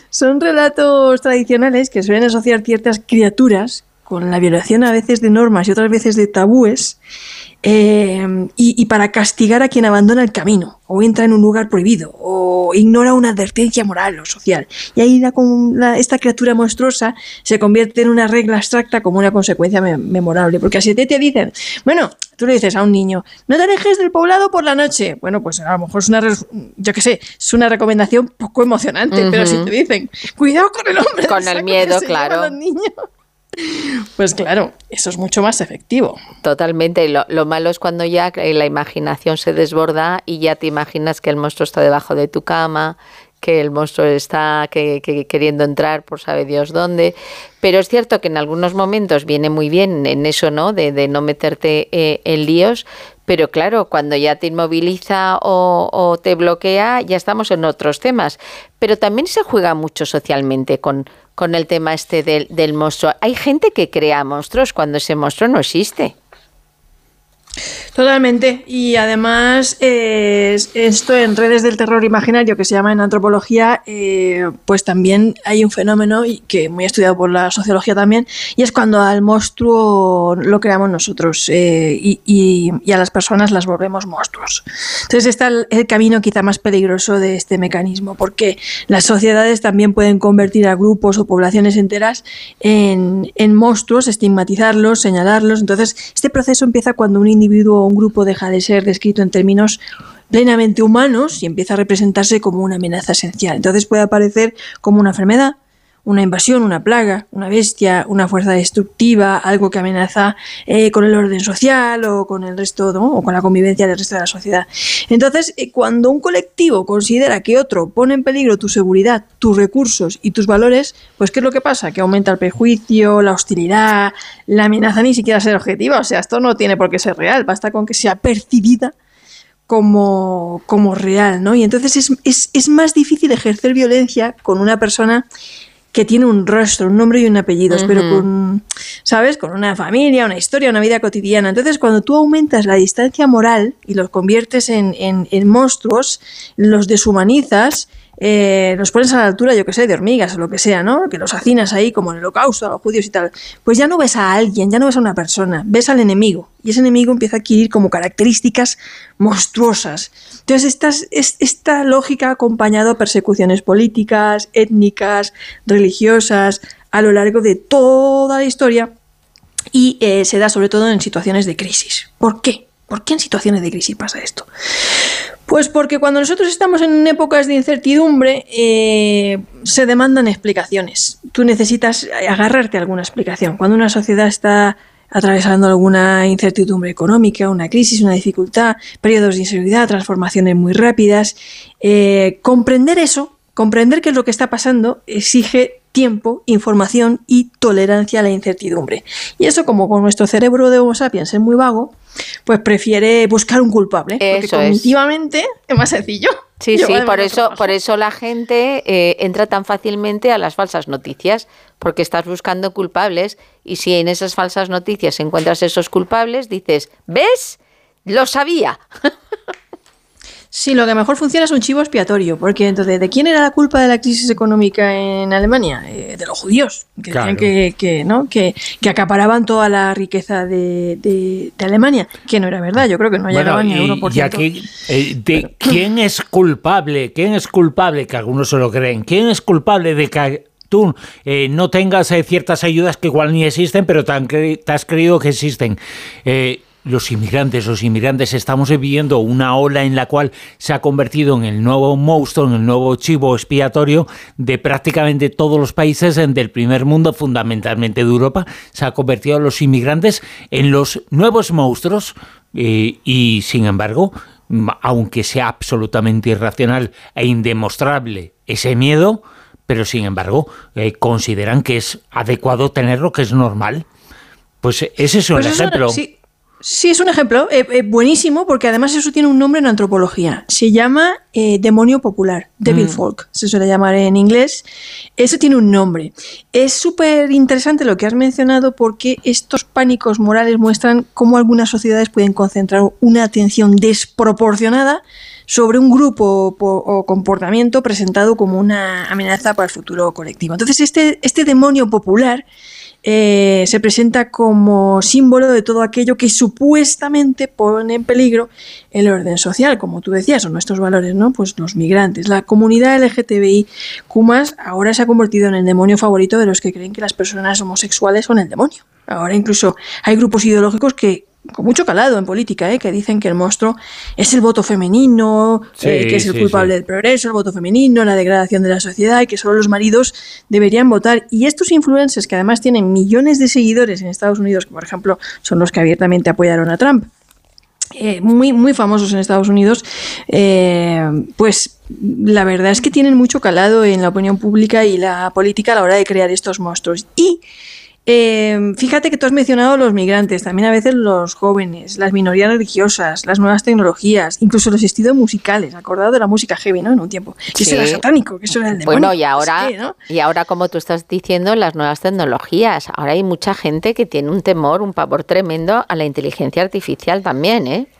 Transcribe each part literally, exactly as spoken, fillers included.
Son relatos tradicionales que suelen asociar ciertas criaturas con la violación a veces de normas y otras veces de tabúes, eh, y, y para castigar a quien abandona el camino, o entra en un lugar prohibido, o ignora una advertencia moral o social. Y ahí la, la, esta criatura monstruosa se convierte en una regla abstracta como una consecuencia me, memorable. Porque así te, te dicen, bueno, tú le dices a un niño, no te alejes del poblado por la noche. Bueno, pues a lo mejor es una, yo qué sé, es una recomendación poco emocionante, uh-huh. pero si te dicen, cuidado con el hombre. Con el miedo, claro. Los niños. Pues claro, eso es mucho más efectivo. Totalmente. Lo, lo malo es cuando ya la imaginación se desborda y ya te imaginas que el monstruo está debajo de tu cama, que el monstruo está que, que, queriendo entrar por sabe Dios dónde. Pero es cierto que en algunos momentos viene muy bien en eso, ¿no? De, de no meterte eh, en líos. Pero claro, cuando ya te inmoviliza o, o te bloquea, ya estamos en otros temas. Pero también se juega mucho socialmente con, con el tema este del, del monstruo. Hay gente que crea monstruos cuando ese monstruo no existe. Totalmente, y además eh, esto en redes del terror imaginario que se llama en antropología, eh, pues también hay un fenómeno y que muy estudiado por la sociología también, y es cuando al monstruo lo creamos nosotros eh, y, y, y a las personas las volvemos monstruos. Entonces está el, el camino quizá más peligroso de este mecanismo, porque las sociedades también pueden convertir a grupos o poblaciones enteras en, en monstruos, estigmatizarlos, señalarlos. Entonces este proceso empieza cuando un individuo o un grupo deja de ser descrito en términos plenamente humanos y empieza a representarse como una amenaza esencial. Entonces puede aparecer como una enfermedad, una invasión, una plaga, una bestia, una fuerza destructiva, algo que amenaza eh, con el orden social o con el resto, ¿no? o con la convivencia del resto de la sociedad. Entonces, eh, cuando un colectivo considera que otro pone en peligro tu seguridad, tus recursos y tus valores, pues ¿qué es lo que pasa? Que aumenta el prejuicio, la hostilidad, la amenaza ni siquiera ser objetiva. O sea, esto no tiene por qué ser real, basta con que sea percibida como, como real, ¿no? Y entonces es, es, es más difícil ejercer violencia con una persona que tiene un rostro, un nombre y un apellido, uh-huh. pero con, ¿sabes? Con una familia, una historia, una vida cotidiana. Entonces, cuando tú aumentas la distancia moral y los conviertes en, en, en monstruos, los deshumanizas, eh, los pones a la altura, yo que sé, de hormigas o lo que sea, ¿no? Que los hacinas ahí como en el Holocausto a los judíos y tal. Pues ya no ves a alguien, ya no ves a una persona, ves al enemigo. Y ese enemigo empieza a adquirir como características monstruosas. Entonces, esta, esta lógica ha acompañado a persecuciones políticas, étnicas, religiosas, a lo largo de toda la historia y eh, se da sobre todo en situaciones de crisis. ¿Por qué? ¿Por qué en situaciones de crisis pasa esto? Pues porque cuando nosotros estamos en épocas de incertidumbre eh, se demandan explicaciones. Tú necesitas agarrarte a alguna explicación. Cuando una sociedad está atravesando alguna incertidumbre económica, una crisis, una dificultad, periodos de inseguridad, transformaciones muy rápidas, eh, comprender eso, comprender qué es lo que está pasando, exige tiempo, información y tolerancia a la incertidumbre. Y eso, como con nuestro cerebro de Homo sapiens es muy vago, pues prefiere buscar un culpable, porque eso cognitivamente es. es más sencillo. Sí, sí, por eso, por eso la gente eh, entra tan fácilmente a las falsas noticias, porque estás buscando culpables y si en esas falsas noticias encuentras esos culpables, dices, ¿ves? Lo sabía. Sí, lo que mejor funciona es un chivo expiatorio, porque entonces, ¿de quién era la culpa de la crisis económica en Alemania? Eh, de los judíos, que claro. decían que, que, ¿no? que, que acaparaban toda la riqueza de, de, de Alemania, que no era verdad, yo creo que no bueno, llegaban ni al uno por ciento. Y aquí, eh, de ¿quién es culpable? ¿Quién es culpable? Que algunos se lo creen. ¿Quién es culpable de que tú eh, no tengas eh, ciertas ayudas que igual ni existen, pero te, han cre- te has creído que existen? Eh, Los inmigrantes, los inmigrantes, estamos viviendo una ola en la cual se ha convertido en el nuevo monstruo, en el nuevo chivo expiatorio de prácticamente todos los países del primer mundo, fundamentalmente de Europa. Se ha convertido los inmigrantes en los nuevos monstruos eh, y, sin embargo, aunque sea absolutamente irracional e indemostrable ese miedo, pero, sin embargo, eh, consideran que es adecuado tenerlo, que es normal. Pues ese es un pues ejemplo. Eso, sí. Sí, es un ejemplo eh, eh, buenísimo, porque además eso tiene un nombre en antropología. Se llama eh, demonio popular, devil mm. folk, se suele llamar en inglés. Eso tiene un nombre. Es súper interesante lo que has mencionado, porque estos pánicos morales muestran cómo algunas sociedades pueden concentrar una atención desproporcionada sobre un grupo o comportamiento presentado como una amenaza para el futuro colectivo. Entonces, este, este demonio popular eh, se presenta como símbolo de todo aquello que supuestamente pone en peligro el orden social, como tú decías, son nuestros valores, ¿no? Pues los migrantes. La comunidad L G T B I Q más, ahora se ha convertido en el demonio favorito de los que creen que las personas homosexuales son el demonio. Ahora incluso hay grupos ideológicos que, con mucho calado en política, ¿eh? que dicen que el monstruo es el voto femenino, sí, eh, que es el sí, culpable sí. del progreso, el voto femenino, la degradación de la sociedad y que solo los maridos deberían votar. Y estos influencers, que además tienen millones de seguidores en Estados Unidos, que por ejemplo son los que abiertamente apoyaron a Trump, eh, muy, muy famosos en Estados Unidos, eh, pues la verdad es que tienen mucho calado en la opinión pública y la política a la hora de crear estos monstruos. Y Eh, fíjate que tú has mencionado los migrantes, también a veces los jóvenes, las minorías religiosas, las nuevas tecnologías, incluso los estilos musicales. Acordado de la música heavy, ¿no? En un tiempo. Que sí. Eso era satánico, que eso era el demonio. Bueno, y ahora, es que, ¿no? y ahora, como tú estás diciendo, las nuevas tecnologías. Ahora hay mucha gente que tiene un temor, un pavor tremendo a la inteligencia artificial también, ¿eh?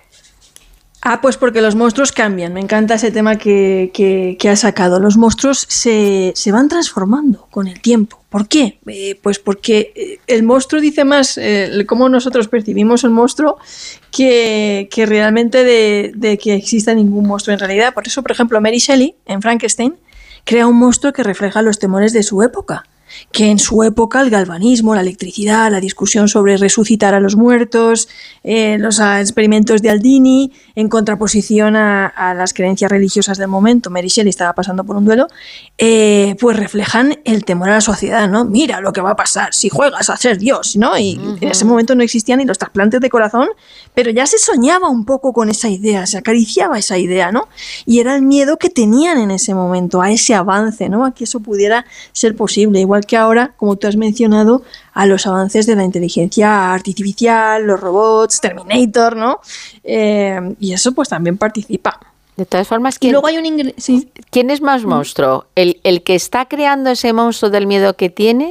Ah, pues porque los monstruos cambian. Me encanta ese tema que, que, que has sacado. Los monstruos se, se van transformando con el tiempo. ¿Por qué? Eh, pues porque el monstruo dice más eh, cómo nosotros percibimos el monstruo que, que realmente de, de que exista ningún monstruo en realidad. Por eso, por ejemplo, Mary Shelley, en Frankenstein, crea un monstruo que refleja los temores de su época. Que en su época el galvanismo, la electricidad, la discusión sobre resucitar a los muertos, eh, los experimentos de Aldini, en contraposición a, a las creencias religiosas del momento, Mary Shelley estaba pasando por un duelo, eh, pues reflejan el temor a la sociedad, ¿no? Mira lo que va a pasar si juegas a ser Dios, ¿no? Y uh-huh. en ese momento no existían ni los trasplantes de corazón, pero ya se soñaba un poco con esa idea, se acariciaba esa idea, ¿no? Y era el miedo que tenían en ese momento a ese avance, ¿no? A que eso pudiera ser posible, igual que ahora, como tú has mencionado, a los avances de la inteligencia artificial, los robots, Terminator, ¿no? Eh, y eso pues también participa. De todas formas, ¿quién, y luego hay un ingre- sí. ¿quién es más monstruo? ¿El, el que está creando ese monstruo del miedo que tiene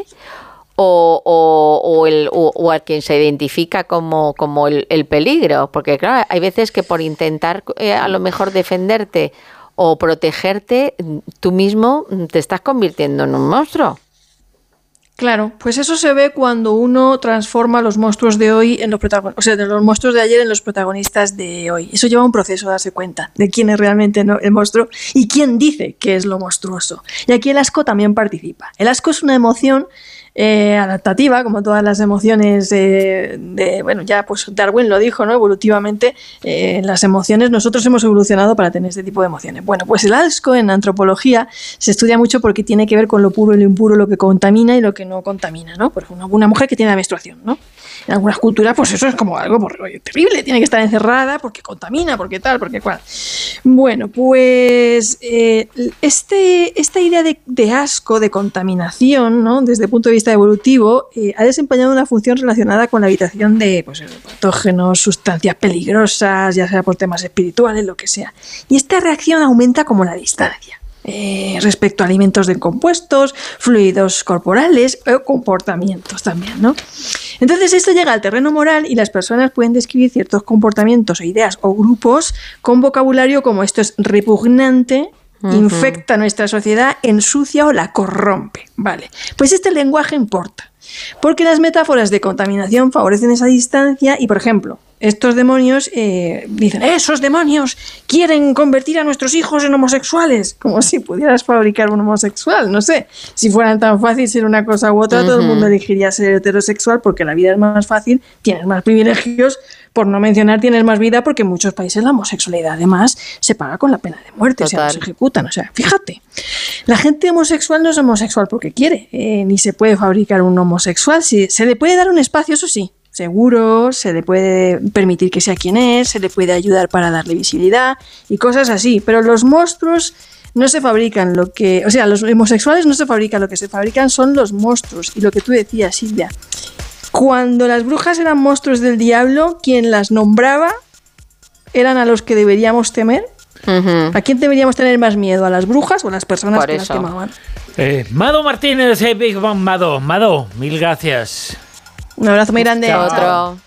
o, o, o, el, o, o al quien se identifica como, como el, el peligro? Porque claro, hay veces que por intentar eh, a lo mejor defenderte o protegerte, tú mismo te estás convirtiendo en un monstruo. Claro, pues eso se ve cuando uno transforma los monstruos de hoy en los protagonistas, o sea, de los monstruos de ayer en los protagonistas de hoy. Eso lleva un proceso de darse cuenta de quién es realmente el monstruo y quién dice que es lo monstruoso. Y aquí el asco también participa. El asco es una emoción eh, adaptativa, como todas las emociones eh, de, bueno, ya pues Darwin lo dijo, ¿no? Evolutivamente, eh, las emociones, nosotros hemos evolucionado para tener este tipo de emociones. Bueno, pues el asco en antropología se estudia mucho porque tiene que ver con lo puro y lo impuro, lo que contamina y lo que no contamina, ¿no? Por ejemplo, una mujer que tiene la menstruación, ¿no? En algunas culturas, pues eso es como algo terrible, tiene que estar encerrada porque contamina, porque tal, porque cual. Bueno, pues eh, este, esta idea de, de asco, de contaminación, ¿no? Desde el punto de vista evolutivo, eh, ha desempeñado una función relacionada con la evitación de pues, patógenos, sustancias peligrosas, ya sea por temas espirituales, lo que sea. Y esta reacción aumenta como la distancia. Eh, respecto a alimentos decompuestos, fluidos corporales o comportamientos también, ¿no? Entonces esto llega al terreno moral y las personas pueden describir ciertos comportamientos o ideas o grupos con vocabulario como esto es repugnante, uh-huh. infecta nuestra sociedad, ensucia o la corrompe, ¿vale? Pues este lenguaje importa, porque las metáforas de contaminación favorecen esa distancia y, por ejemplo, estos demonios eh, dicen, esos demonios quieren convertir a nuestros hijos en homosexuales, como si pudieras fabricar un homosexual, no sé, si fueran tan fácil ser una cosa u otra, uh-huh. todo el mundo elegiría ser heterosexual porque la vida es más fácil, tienes más privilegios, por no mencionar tienes más vida porque en muchos países la homosexualidad además se paga con la pena de muerte, o sea, no se ejecutan, o sea, fíjate, la gente homosexual no es homosexual porque quiere, eh, ni se puede fabricar un homosexual, si, se le puede dar un espacio, eso sí, seguro, se le puede permitir que sea quien es, se le puede ayudar para darle visibilidad y cosas así, pero los monstruos no se fabrican lo que, o sea, los homosexuales no se fabrican, lo que se fabrican son los monstruos y lo que tú decías, Silvia, cuando las brujas eran monstruos del diablo, quien las nombraba eran a los que deberíamos temer. Uh-huh. ¿A quién deberíamos tener más miedo? ¿A las brujas o a las personas Por que eso. las quemaban? Eh, Mado Martínez, eh, Big Bang Mado, Mado, mil gracias. Un abrazo muy grande. Otro.